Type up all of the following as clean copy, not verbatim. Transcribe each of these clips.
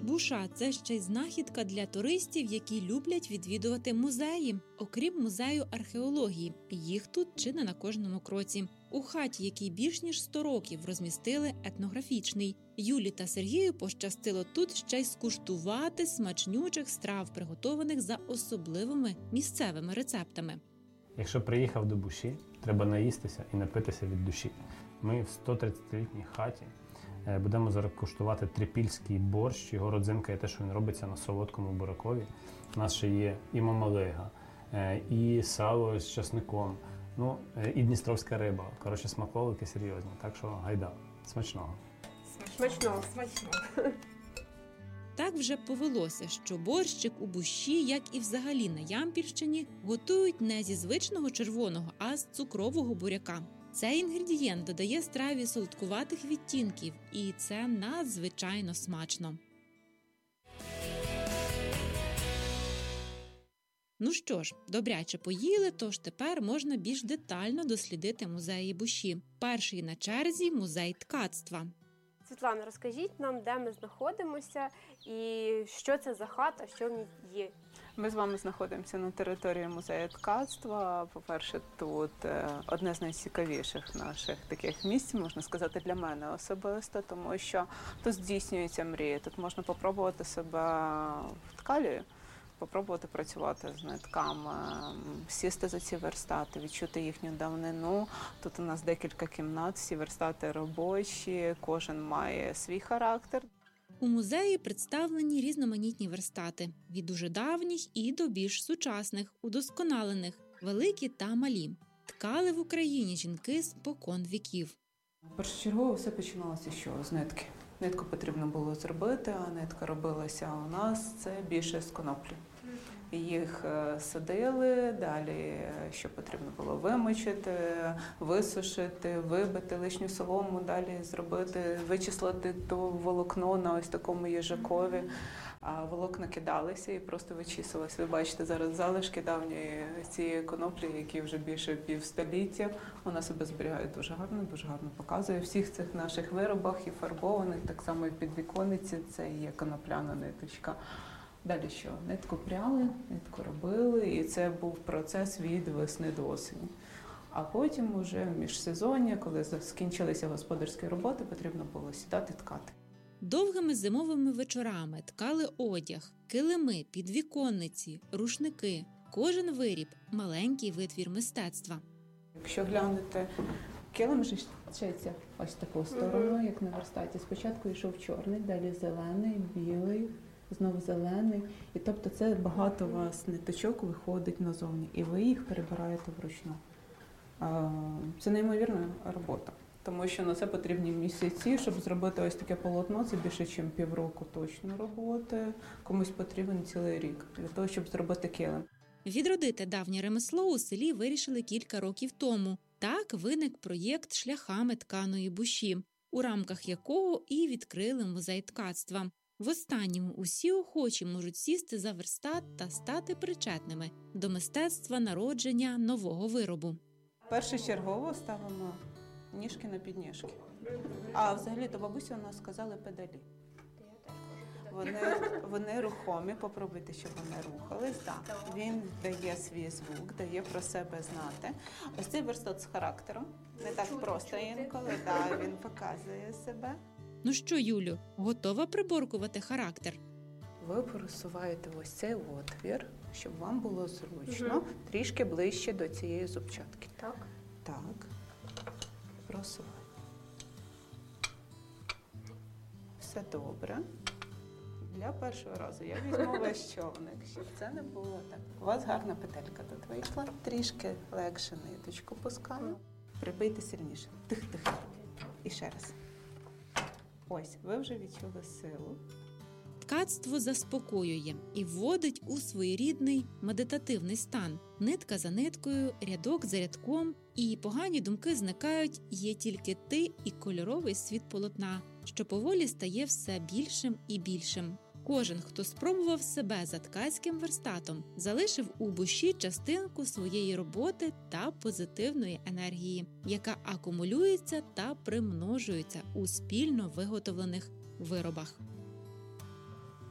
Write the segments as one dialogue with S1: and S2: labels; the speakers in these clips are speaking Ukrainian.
S1: Буша – це ще й знахідка для туристів, які люблять відвідувати музеї. Окрім музею археології, їх тут чи не на кожному кроці. У хаті, якій більш ніж 100 років, розмістили етнографічний. Юлі та Сергію пощастило тут ще й скуштувати смачнючих страв, приготованих за особливими місцевими рецептами.
S2: Якщо приїхав до Буші, треба наїстися і напитися від душі. Ми в 130-літній хаті будемо зараз куштувати трипільський борщ. Його родзинка є те, що він робиться на солодкому буракові. У нас ще є і мамалига, і сало з часником, і дністровська риба. Коротше, смаколики серйозні. Так що гайда. Смачного.
S3: Смачного, смачного.
S1: Так вже повелося, що борщик у Буші, як і взагалі на Ямпільщині, готують не зі звичного червоного, а з цукрового буряка. Цей інгредієнт додає страві солодкуватих відтінків, і це надзвичайно смачно. Ну що ж, добряче поїли, тож тепер можна більш детально дослідити музеї Буші. Перший на черзі – музей ткацтва.
S3: Світлана, розкажіть нам, де ми знаходимося і що це за хата, що в ній є.
S4: Ми з вами знаходимося на території музею ткацтва. По-перше, тут одне з найцікавіших наших таких місць, можна сказати, для мене особисто, тому що тут здійснюється мрія. Тут можна попробувати себе в ткалі, попробувати працювати з нитками, сісти за ці верстати, відчути їхню давнину. Тут у нас декілька кімнат, всі верстати робочі, кожен має свій характер.
S1: У музеї представлені різноманітні верстати – від дуже давніх і до більш сучасних, удосконалених, великі та малі. Ткали в Україні жінки спокон віків.
S4: Першочергово все починалося з нитки. Нитку потрібно було зробити, а нитка робилася у нас це більше з коноплі. Їх садили, далі що потрібно було вимочити, висушити, вибити лишню солому, далі зробити, вичислити то волокно на ось такому їжакові. А волокна кидалися і просто вичісувалися. Ви бачите зараз залишки давньої цієї коноплі, які вже більше півстоліття. Вона себе зберігає дуже гарно показує. В всіх цих наших виробах і фарбованих, так само і в підвіконниці, це є конопляна ниточка. Далі що? Нитку пряли, нитку робили, і це був процес від весни до осені. А потім уже в міжсезоння, коли скінчилися господарські роботи, потрібно було сідати ткати.
S1: Довгими зимовими вечорами ткали одяг, килими, підвіконниці, рушники. Кожен виріб – маленький витвір мистецтва.
S4: Якщо глянете, килим же шиться ось таку сторону, як на верстаті. Спочатку йшов чорний, далі зелений, білий, знову зелений. І тобто це багато у вас ниточок виходить назовні, і ви їх перебираєте вручну. Це неймовірна робота. Тому що на це потрібні місяці, щоб зробити ось таке полотно, це більше, ніж півроку точно роботи. Комусь потрібен цілий рік для того, щоб зробити килим.
S1: Відродити давнє ремесло у селі вирішили кілька років тому. Так виник проєкт «Шляхами тканої Буші», у рамках якого і відкрили музей ткацтва. В останньому усі охочі можуть сісти за верстат та стати причетними до мистецтва народження нового виробу.
S4: Першочергово ставимо ніжки на підніжки. А взагалі до бабусі у нас сказали педалі. Вони рухомі, попробуйте, щоб вони рухались. Так. Він дає свій звук, дає про себе знати. Ось цей верстат з характером. Не так просто інколи, він показує себе.
S1: Ну що, Юлю, готова приборкувати характер?
S4: Ви просуваєте ось цей отвір, щоб вам було зручно, трішки ближче до цієї зубчатки. Так. Просувай. Все добре. Для першого разу я візьму весь човник, щоб це не було так. У вас гарна петелька тут вийшла. Трішки легше ниточку пускаю. Прибийте сильніше. Тих-тих. І ще раз. Ось, ви вже відчули силу.
S1: Ткацтво заспокоює і вводить у своєрідний медитативний стан. Нитка за ниткою, рядок за рядком, і погані думки зникають, є тільки ти і кольоровий світ полотна, що поволі стає все більшим і більшим. Кожен, хто спробував себе за ткацьким верстатом, залишив у Буші частинку своєї роботи та позитивної енергії, яка акумулюється та примножується у спільно виготовлених виробах.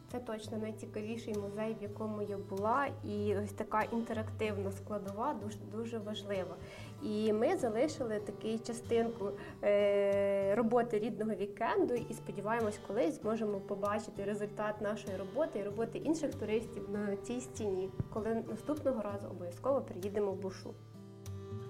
S3: Це точно найцікавіший музей, в якому я була, і ось така інтерактивна складова дуже важлива. І ми залишили таку частинку роботи рідного вікенду і сподіваємось, колись зможемо побачити результат нашої роботи і роботи інших туристів на цій стіні, коли наступного разу обов'язково приїдемо в Бушу.